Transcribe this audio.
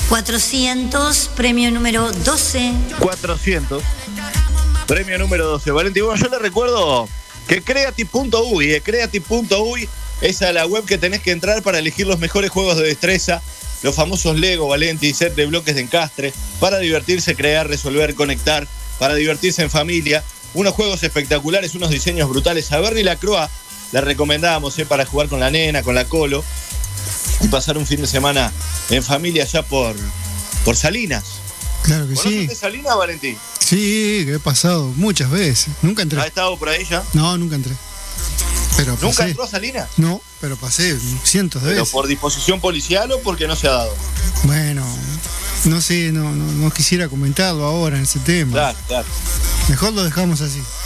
400, premio número 12. 400, premio número 12. Valentín, bueno, yo le recuerdo que Creative.uy, Creative.uy es a la web que tenés que entrar para elegir los mejores juegos de destreza, los famosos Lego, Valenti, set de bloques de encastre, para divertirse, crear, resolver, conectar, para divertirse en familia. Unos juegos espectaculares, unos diseños brutales. A Bernie Lacroix la recomendamos para jugar con la nena, con la Colo, y pasar un fin de semana en familia allá por Salinas. Claro que sí. ¿Conoces de Salinas, Valentín? Sí, que he pasado muchas veces. Nunca entré. ¿Has estado por ahí ya? No, nunca entré. Pero pasé. ¿Nunca entró a Salinas? No, pero pasé cientos de ¿Pero veces. por disposición policial o porque no se ha dado? Bueno, no sé, no quisiera comentarlo ahora en ese tema. Claro. Mejor lo dejamos así.